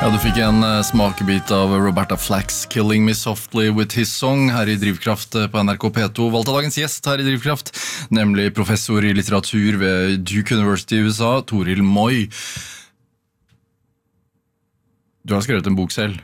Ja, du fikk en smakebit av Roberta Flack's Killing Me Softly With His Song her i Drivkraft på NRK P2. Valgt av dagens gjest her i Drivkraft, nemlig professor i litteratur ved Duke University i USA, Toril Moi. Du har skrevet en bok selv,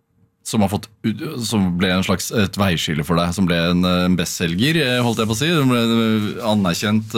som ble en slags et veiskille for deg, som ble en bestselger, holdt jeg på å si. Den ble anerkjent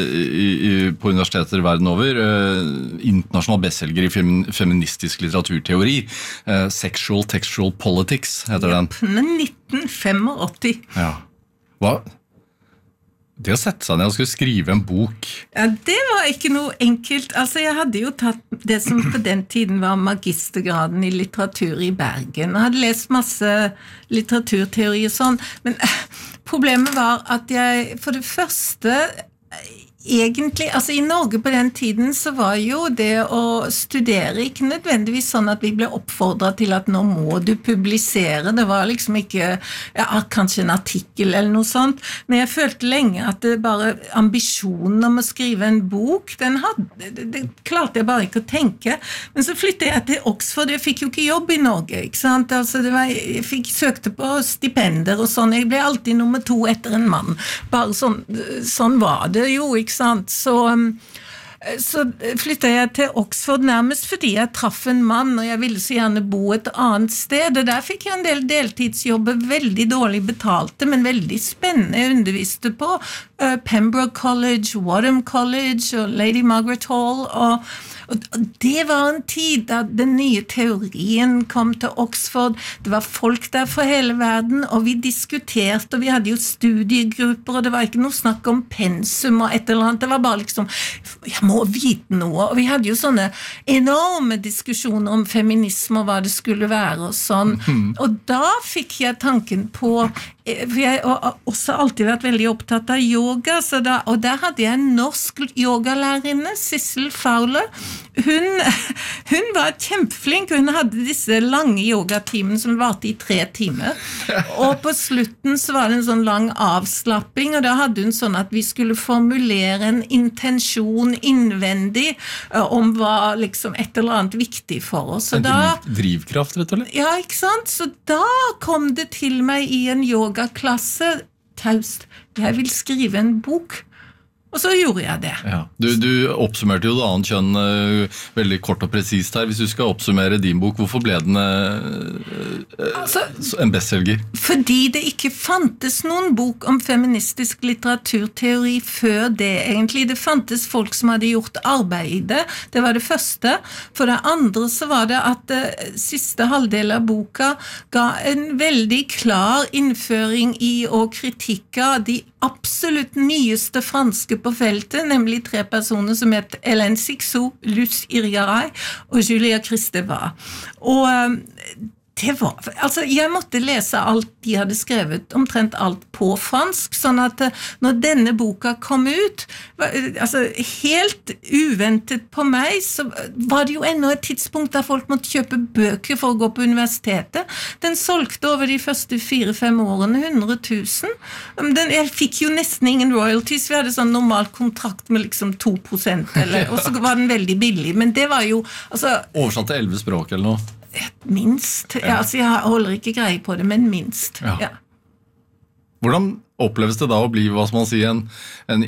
på universiteter verden over. Internasjonal bestselger i feministisk litteraturteori. Sexual Textual Politics heter den. Men 1985. Ja. Hva? Det å sette seg ned og skulle skrive en bok. Ja, det var ikke noe enkelt. Altså, jeg hadde jo tatt det som på den tiden var magistergraden i litteratur i Bergen, og hadde lest masse litteraturteori og sånn, men problemet var at jeg, for det første, egentlig, altså i Norge på den tiden så var jo det å studere ikke nødvendigvis sånn at vi ble oppfordret til at nå må du publisere, det var liksom ikke, ja, kanskje en artikkel eller noe sånt, men jeg følte lenge at det bare, ambisjonen om å skrive en bok, det klarte jeg bare ikke å tenke, men så flyttet jeg til Oxford, jeg fikk jo ikke jobb i Norge, ikke sant, altså jeg søkte på stipender og sånn, jeg ble alltid nummer 2 etter en mann, bare sånn var det jo, ikke sant? Så flyttet jeg til Oxford nærmest fordi jeg traff en mann, og jeg ville så gjerne bo et annet sted, og der fikk jeg en del deltidsjobber, veldig dårlig betalte, men veldig spennende. Jeg underviste på Pembroke College, Wadham College og Lady Margaret Hall, og det var en tid da den nye teorien kom til Oxford. Det var folk der fra hele verden, og vi diskuterte, og vi hadde jo studiegrupper, og det var ikke noe snakk om pensum og et eller annet. Det var bare liksom, jeg må vite noe. Og vi hadde jo sånne enorme diskusjoner om feminisme og hva det skulle være og sånn. Og da fikk jeg tanken på, for jeg har også alltid vært veldig opptatt av yoga, og der hadde jeg en norsk yogalærerinne, Sissel Fowler. Hun var kjempeflink, hun hadde disse lange yogatimene som varte i 3 timer, og på slutten så var det en sånn lang avslapping, og da hadde hun sånn at vi skulle formulere en intensjon innvendig om hva liksom et eller annet viktig for oss. Drivkraft, rett og slett? Ja, ikke sant? Så da kom det til meg i en yogaklasse, taust, jeg vil skrive en bok. Og så gjorde jeg det. Ja. Du oppsummerte jo det annet kjønn veldig kort og presist her. Hvis du skal oppsummere din bok, hvorfor ble den en bestselger? Fordi det ikke fantes noen bok om feministisk litteraturteori før det, egentlig. Det fantes folk som hadde gjort arbeid i det. Det var det første. For det andre så var det at siste halvdel av boka ga en veldig klar innføring i og kritikk av de absolutt nyeste franske på feltet, nemlig 3 personer som het Hélène Cixous, Luce Irigaray og Julia Kristeva. Og det var, altså jeg måtte lese alt de hadde skrevet, omtrent alt på fransk, sånn at når denne boka kom ut, altså helt uventet på meg, så var det jo enda et tidspunkt der folk måtte kjøpe bøker for å gå på universitetet. Den solgte over de første 4-5 årene 100 000. Jeg fikk jo nesten ingen royalties, vi hadde sånn normal kontrakt med liksom 2%, og så var den veldig billig, men det var jo altså, oversatt til 11 språk eller noe? Minst. Ja, altså jeg holder ikke greie på det, men minst. Ja. Hvordan oppleves det da å bli, hva skal man si, en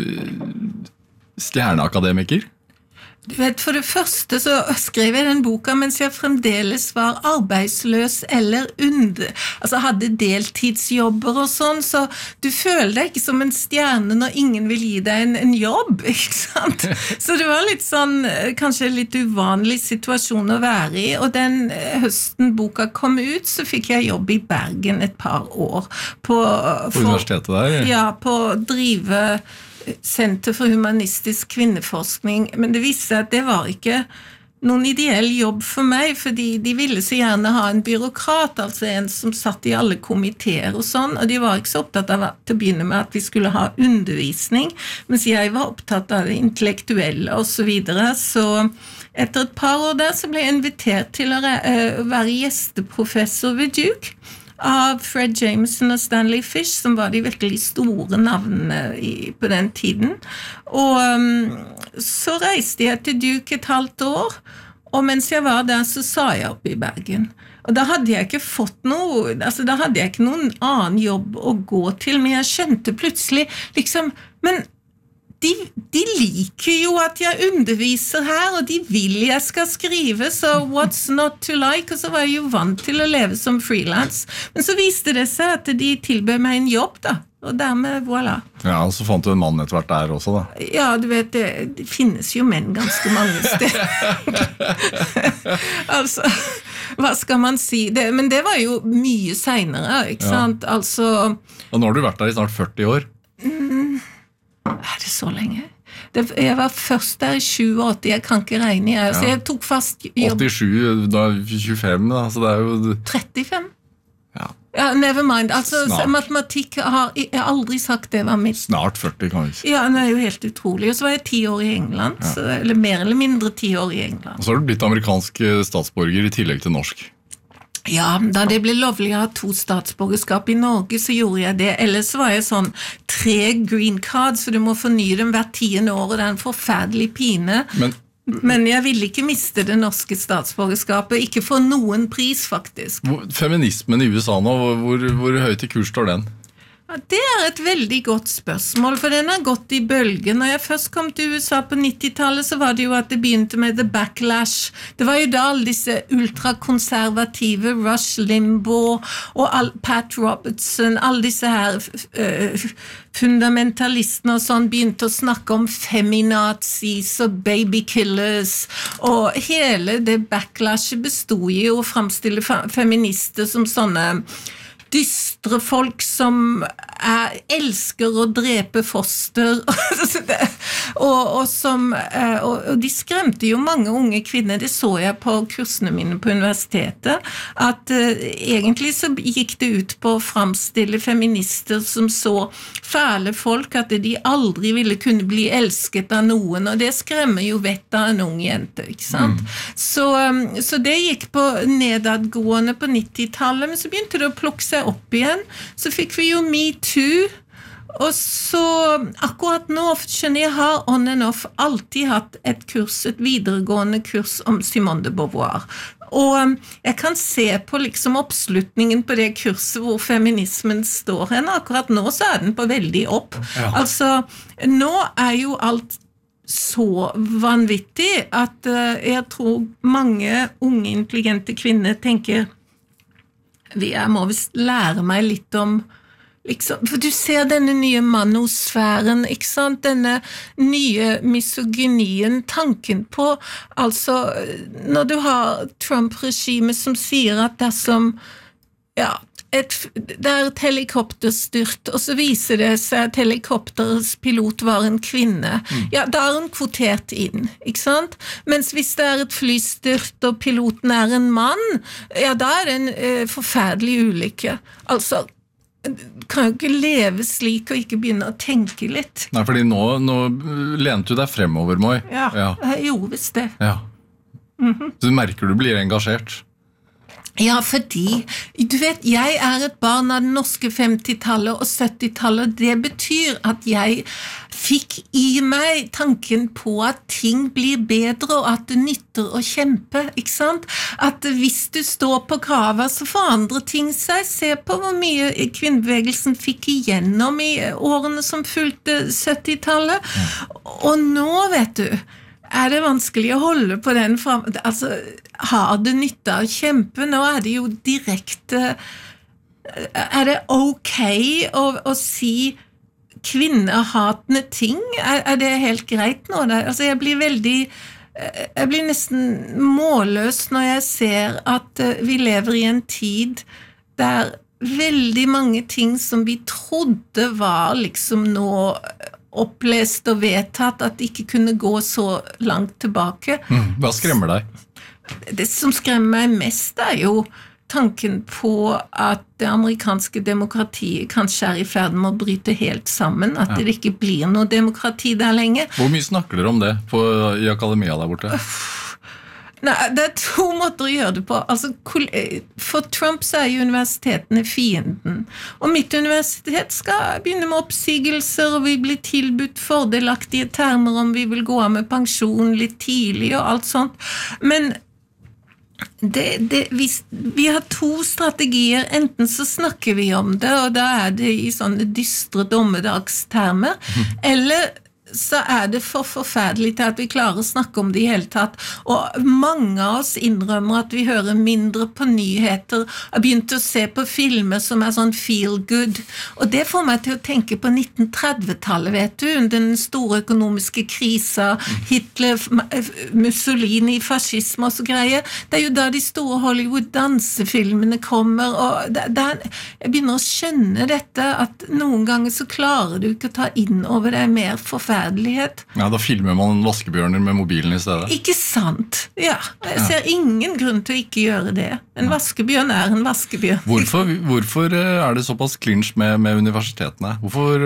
stjerneakademiker? Du vet, for det første så skrev jeg den boka mens jeg fremdeles var arbeidsløs eller altså hadde deltidsjobber og sånn, så du føler deg ikke som en stjerne når ingen vil gi deg en jobb, ikke sant? Så det var litt sånn, kanskje litt uvanlig situasjon å være i, og den høsten boka kom ut, så fikk jeg jobb i Bergen et par år. På universitetet der? Ja, på å drive Senter for humanistisk kvinneforskning, men det viste seg at det var ikke noen ideell jobb for meg, fordi de ville så gjerne ha en byråkrat, altså en som satt i alle komiteer og sånn, og de var ikke så opptatt av til å begynne med at vi skulle ha undervisning, mens jeg var opptatt av det intellektuelle og så videre, så etter et par år der så ble jeg invitert til å være gjesteprofessor ved Duke, av Fred Jameson og Stanley Fish, som var de virkelig store navnene på den tiden. Og så reiste jeg til Duke et halvt år, og mens jeg var der, så sa jeg opp I Bergen. Og da hadde jeg ikke fått noe, altså da hadde jeg ikke noen annen jobb å gå til, men jeg skjønte plutselig, liksom, men de liker jo at jeg underviser her, og de vil jeg skal skrive, så what's not to like? Og så var jeg jo vant til å leve som freelance. Men så viste det seg at de tilbød meg en jobb da, og dermed, voilà. Ja, og så fant du en mann etter hvert der også da. Ja, du vet, det finnes jo menn ganske mange steder. Altså, hva skal man si? Men det var jo mye senere, ikke sant? Altså... Og nå har du vært der I snart 40 år. Er det så lenge? Jeg var først der I 87, jeg kan ikke regne så jeg tok fast jobb 87, da 25 da, så det jo 35 ja, never mind, altså snart. Matematikk har jeg aldri sagt det var mitt snart 40 kan vi si ja, det jo helt utrolig, og så var jeg 10 år I England så, eller mer eller mindre 10 år I England og så har du blitt amerikansk statsborger I tillegg til norsk Ja, da det ble lovlig å ha 2 statsborgerskap I Norge, så gjorde jeg det. Ellers var jeg sånn 3 green cards, for du må fornye dem hvert 10. år, og det en forferdelig pine. Men jeg ville ikke miste det norske statsborgerskapet, ikke for noen pris, faktisk. Feminismen I USA nå, hvor høyt I kurs står den? Ja, det et veldig godt spørsmål, for den har gått I bølgen. Når jeg først kom til USA på 90-tallet, så var det jo at det begynte med the backlash. Det var jo da alle disse ultrakonservative, Rush Limbaugh og Pat Robertson, alle disse her fundamentalistene og sånn begynte å snakke om feminazis og babykillers, og hele det backlashet bestod I å fremstille feminister som sånne dystre folk som elsker å drepe foster og de skremte jo mange unge kvinner det så jeg på kursene mine på universitetet at egentlig så gikk det ut på å fremstille feminister som så fæle folk at de aldri ville kunne bli elsket av noen og det skremmer jo vettet av en ung jente ikke sant? Så det gikk på nedadgående på 90-tallet men så begynte det å plukke seg opp igjen, så fikk vi jo Me Too, og så akkurat nå, skjønner jeg har on and off alltid hatt et videregående kurs om Simone de Beauvoir, og jeg kan se på liksom oppslutningen på det kurset hvor feminismen står henne, akkurat nå så den på veldig opp, altså nå jo alt så vanvittig at jeg tror mange unge intelligente kvinner tenker jeg må vist lære meg litt om liksom, for du ser denne nye manosfæren ikke sant, denne nye misogynien tanken på altså, når du har Trump-regimet som sier at dersom det et helikopterstyrt og så viser det seg at helikopterets pilot var en kvinne ja, da hun kvotert inn ikke sant? Mens hvis det et flystyrt og piloten en mann ja, da det en forferdelig ulykke altså kan jo ikke leve slik og ikke begynne å tenke litt Nei, fordi nå lente du deg fremover, Moi ja, jeg gjorde visst det Så du merker du blir engasjert Ja, fordi, du vet, jeg et barn av det norske 50-tallet og 70-tallet, og det betyr at jeg fikk I meg tanken på at ting blir bedre, og at det nytter å kjempe, ikke sant? At hvis du står på kravet, så forandrer ting seg. Se på hvor mye kvinnebevegelsen fikk igjennom I årene som fulgte 70-tallet. Og nå, vet du, det vanskelig å holde på den frem, altså, har det nytte å kjempe? Nå det jo direkte, det ok å si kvinnehatende ting? Det helt greit nå? Altså, jeg blir nesten målløs når jeg ser at vi lever I en tid der veldig mange ting som vi trodde var liksom nå opplest og vedtatt at det ikke kunne gå så langt tilbake. Hva skremmer deg? Det som skremmer meg mest jo tanken på at det amerikanske demokratiet kanskje I ferd med å bryte helt sammen, at det ikke blir noe demokrati der lenge. Hvor mye snakker dere om det I akademia der borte? Nei, det 2 måter å gjøre det på. Altså, for Trump så jo universitetene fienden. Og mitt universitet skal begynne med oppsigelser, og vi blir tilbudt fordelaktige termer om vi vil gå av med pensjon litt tidlig og alt sånt. Men vi har 2 strategier. Enten så snakker vi om det, og da det i sånne dystre dommedagstermer, eller så det for forferdelig til at vi klarer å snakke om det i hele tatt. Og mange av oss innrømmer at vi hører mindre på nyheter, har begynt å se på filmer som sånn feel good. Og det får meg til å tenke på 1930-tallet, vet du, den store økonomiske krisa, Hitler, Mussolini, fascisme og så greier. Det jo da de store Hollywood-dansefilmene kommer, og jeg begynner å skjønne dette, at noen ganger så klarer du ikke å ta inn over det mer forferdelig. Ja, da filmer man vaskebjørner med mobilen i stedet. Ikke sant? Ja, jeg ser ingen grunn til å ikke gjøre det. En vaskebjørn en vaskebjørn. Hvorfor det såpass clinch med universitetene? Hvorfor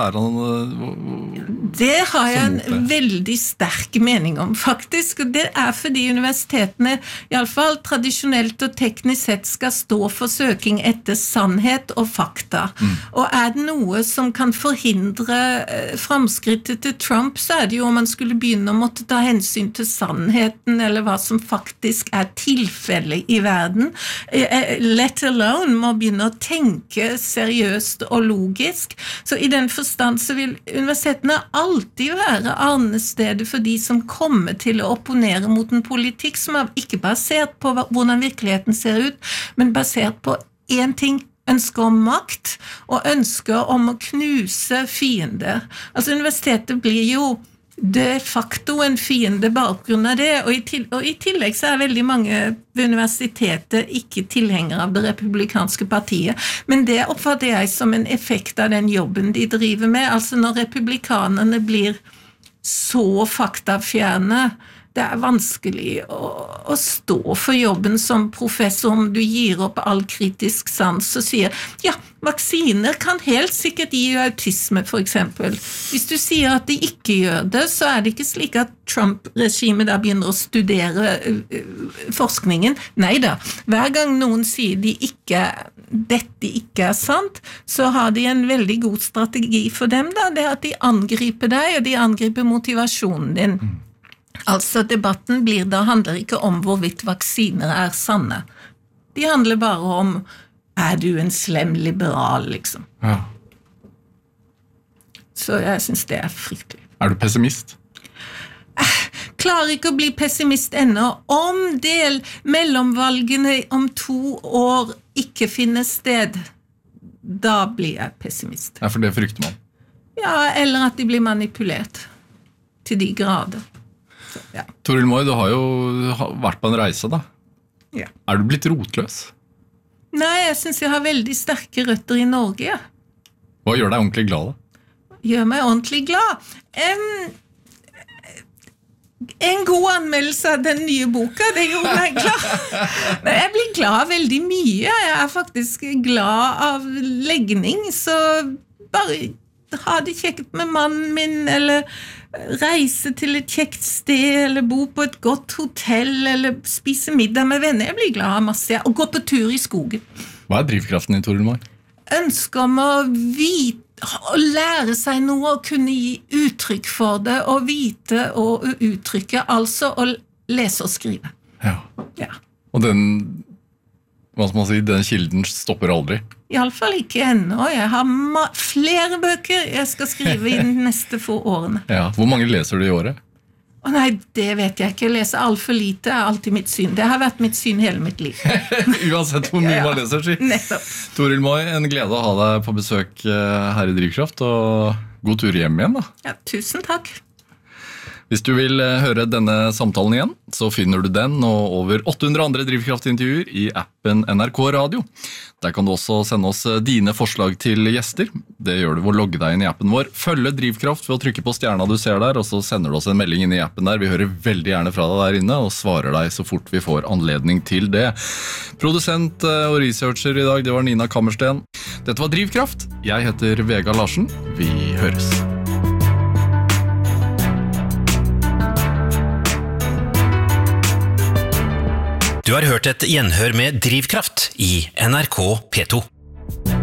han Det har jeg en veldig sterk mening om, faktisk. Og det fordi universitetene, i alle fall tradisjonelt og teknisk sett, skal stå for søking etter sannhet og fakta. Og det noe som kan forhindre framskrittet til Trump, så det jo om man skulle begynne å måtte ta hensyn til sannheten, eller hva som faktisk tilfellet i verden, let alone må begynne å tenke seriøst og logisk. Så i den forstand så vil universitetene alltid være arnestedet for de som kommer til å opponere mot en politikk som ikke basert på hvordan virkeligheten ser ut, men basert på en ting, ønsker om makt og ønsker om å knuse fiender. Altså universitetet blir jo de facto en fiende bare på grunn av det, og i tillegg så veldig mange ved universitetet ikke tilhengere av det republikanske partiet, men det oppfatter jeg som en effekt av den jobben de driver med. Altså når republikanerne blir så faktafjerne, det vanskelig å stå for jobben som professor om du gir opp all kritisk sans og sier, ja, vaksiner kan helt sikkert gi autisme for eksempel. Hvis du sier at de ikke gjør det, så det ikke slik at Trump-regimet da begynner å studere forskningen. Neida, hver gang noen sier dette ikke sant, så har de en veldig god strategi for dem da, det at de angriper deg, og de angriper motivasjonen din. Altså debatten handler ikke om hvorvidt vaksiner sanne. De handler bare om du en slem liberal, liksom. Ja. Så jeg synes det fryktelig. Du pessimist? Klarer ikke å bli pessimist ennå. Om mellomvalgene om 2 år ikke finner sted, da blir jeg pessimist. Ja, for det frykter man. Ja, eller at de blir manipulert til de grader. Ja. Toril Moi, du har jo vært på en reise da. Ja. Du blitt rotløs? Nei, jeg synes jeg har veldig sterke røtter i Norge. Ja. Hva gjør deg ordentlig glad da? Gjør meg ordentlig glad? En god anmeldelse av den nye boka, det gjorde meg glad. Men jeg blir glad veldig mye. Jeg faktisk glad av legning, så bare ha det kjekt med mannen min, eller reise til et kjekt sted, eller bo på et godt hotell, eller spise middag med venner. Jeg blir glad av masse, og gå på tur i skogen. Hva drivkraften i Toril Moi? Ønsker om å vite, å lære seg noe, og kunne gi uttrykk for det, og vite og uttrykke, altså å lese og skrive. Ja. Ja. Og den kilden stopper aldri? I alle fall ikke ennå. Jeg har flere bøker jeg skal skrive i de neste få årene. Ja. Hvor mange leser du i året? Nei, det vet jeg ikke. Jeg leser alt for lite, alltid mitt syn. Det har vært mitt syn hele mitt liv. Uansett hvor mye man leser, si. Nettopp. Toril Moi, en glede å ha deg på besøk her i Drivkraft, og god tur hjem igjen da. Ja, tusen takk. Hvis du vil høre denne samtalen igjen, så finner du den og over 800 andre Drivkraft-intervjuer i appen NRK Radio. Der kan du også sende oss dine forslag til gjester. Det gjør du ved å logge deg inn i appen vår. Følge Drivkraft ved å trykke på stjerna du ser der, og så sender du oss en melding inn i appen der. Vi hører veldig gjerne fra deg der inne, og svarer deg så fort vi får anledning til det. Produsent og researcher i dag, det var Nina Kammersten. Dette var Drivkraft. Jeg heter Vega Larsen. Vi høres. Du har hørt et gjenhør med Drivkraft i NRK P2.